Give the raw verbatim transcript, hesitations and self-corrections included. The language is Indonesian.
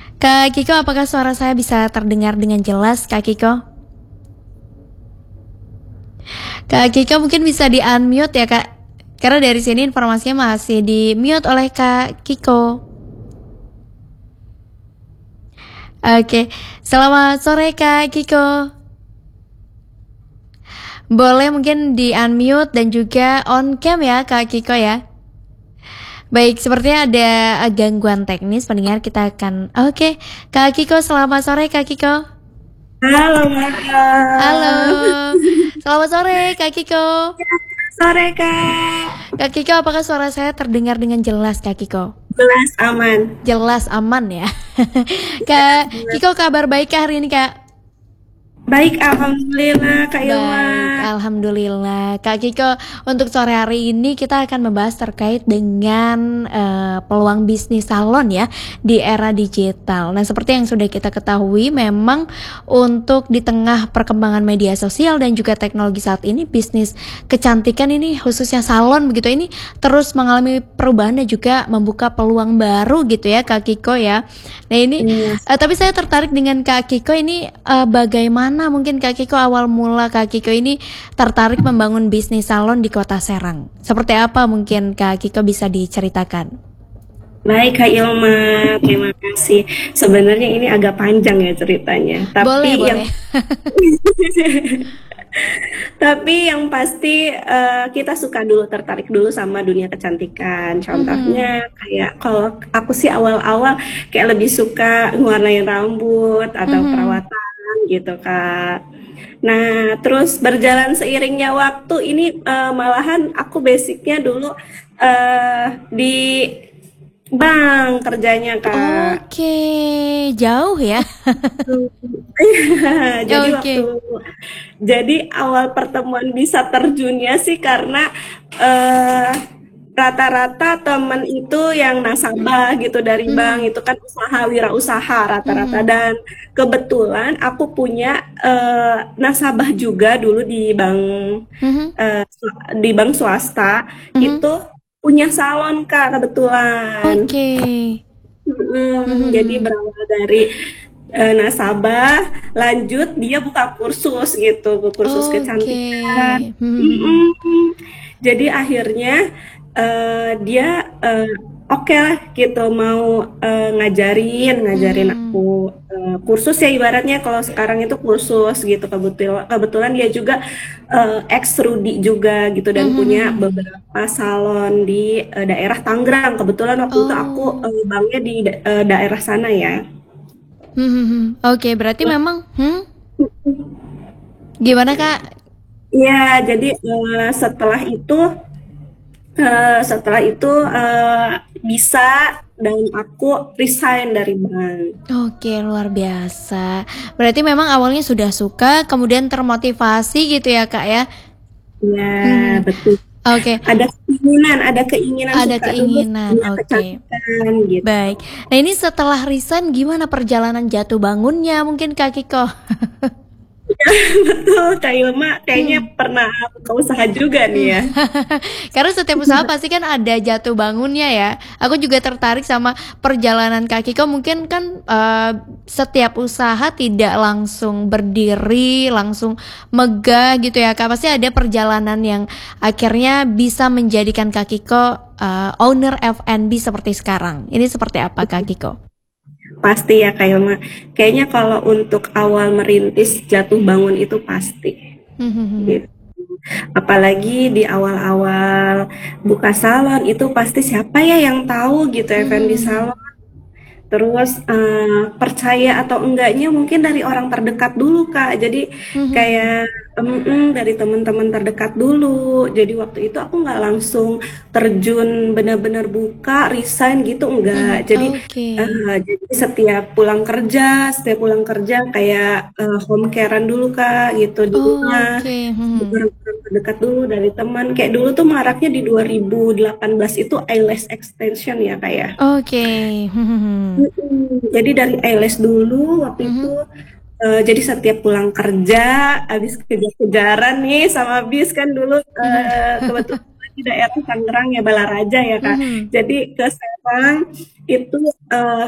Kak Kiko, apakah suara saya bisa terdengar dengan jelas, Kak Kiko? Kak Kiko mungkin bisa di-unmute ya, Kak. Karena dari sini informasinya masih di-mute oleh Kak Kiko. Oke, selamat sore Kak Kiko. Boleh mungkin di-unmute dan juga on cam ya Kak Kiko ya. Baik, sepertinya ada gangguan teknis pendengar, kita akan oke. Kak Kiko, selamat sore Kak Kiko. Halo, Maka. Halo. Selamat sore Kak Kiko. Sore, Kak. Kak Kiko, apakah suara saya terdengar dengan jelas Kak Kiko? Jelas aman. Jelas aman ya. Kak Kiko, kabar baik kah hari ini, Kak? Baik, alhamdulillah Kak Ilma. Baik, alhamdulillah. Kak Kiko, untuk sore hari ini kita akan membahas terkait dengan uh, peluang bisnis salon ya di era digital. Nah, seperti yang sudah kita ketahui, memang untuk di tengah perkembangan media sosial dan juga teknologi saat ini, bisnis kecantikan ini khususnya salon begitu ini terus mengalami perubahan dan juga membuka peluang baru gitu ya Kak Kiko ya. Nah ini, Yes. uh, tapi saya tertarik dengan Kak Kiko ini uh, bagaimana Mana mungkin Kak Kiko awal mula Kak Kiko ini tertarik membangun bisnis salon di Kota Serang? Seperti apa mungkin Kak Kiko bisa diceritakan? Baik Kak Ilma, terima kasih. Sebenarnya ini agak panjang ya ceritanya. Boleh, Tapi yang boleh. tapi yang pasti uh, kita suka dulu tertarik dulu sama dunia kecantikan. Mhm. Contohnya kayak kalau aku sih awal-awal kayak lebih suka ngewarnain rambut atau Mhm. perawatan gitu Kak. Nah, terus berjalan seiringnya waktu ini uh, malahan aku basicnya dulu uh, di bank kerjanya Kak. Oke, jauh ya. Jadi waktu Oke. jadi awal pertemuan bisa terjunnya sih karena uh, rata-rata temen itu yang nasabah gitu dari bank Mhm. itu kan usaha wirausaha rata-rata Mhm. dan kebetulan aku punya uh, nasabah juga dulu di bank Mhm. uh, di bank swasta Mhm. itu punya salon Kak kebetulan. Oke. Mm, jadi Mhm. berawal dari uh, nasabah, lanjut dia buka kursus gitu, kursus Oke. kecantikan. Mhm. Mm-mm. Jadi akhirnya uh, dia uh, oke okay lah gitu mau uh, ngajarin, ngajarin Mhm. aku uh, kursus ya ibaratnya kalau sekarang itu kursus gitu kebetulan kebetulan dia juga uh, ex Rudi juga gitu dan punya Mhm. beberapa salon di uh, daerah Tangerang. Kebetulan waktu itu aku Oh. uh, banknya di da- uh, daerah sana ya. Mhm. Oke, berarti memang hmm? Gimana Kak? Iya, jadi uh, setelah itu uh, setelah itu uh, bisa dan aku resign dari bank. Oke, luar biasa. Berarti memang awalnya sudah suka, kemudian termotivasi gitu ya, Kak ya? Iya, Mhm. betul. Oke, Ada keinginan, ada keinginan ada suka dulu keinginan. dunia Oke, kecantikan gitu. baik. Nah, ini setelah resign gimana perjalanan jatuh bangunnya mungkin Kak Kiko? Betul, Kak Ilma kayaknya Hmm. pernah buka usaha juga nih Hmm. ya. Karena setiap usaha pasti kan ada jatuh bangunnya ya. Aku juga tertarik sama perjalanan Kak Kiko. Mungkin kan uh, setiap usaha tidak langsung berdiri, langsung megah gitu ya Kak. Pasti ada perjalanan yang akhirnya bisa menjadikan Kak Kiko uh, owner F and B seperti sekarang. Ini seperti apa Kak Kiko? Pasti ya Kak Ilma. Kayaknya kalau untuk awal merintis jatuh bangun itu pasti. Gitu. Apalagi di awal-awal buka salon itu pasti siapa ya yang tahu gitu F and B salon. Terus eh, percaya atau enggaknya mungkin dari orang terdekat dulu Kak. Jadi kayak mm-mm, dari teman-teman terdekat dulu. Jadi waktu itu aku nggak langsung terjun benar-benar buka resign gitu enggak. Jadi Oke. eh, jadi setiap pulang kerja, setiap pulang kerja kayak eh, home carean dulu Kak gitu di rumah. Oke. Hmm. Orang-orang terdekat dulu dari teman. Kayak dulu tuh maraknya di dua ribu delapan belas itu eyelash extension ya Kak ya. Oke. Mm-mm. Jadi dari eyelash dulu waktu itu eh, jadi setiap pulang kerja habis kejar-kejaran nih sama bis kan dulu eh, kebetulan di daerah Tangerang ya Balaraja ya Kak. Jadi ke Serang itu eh,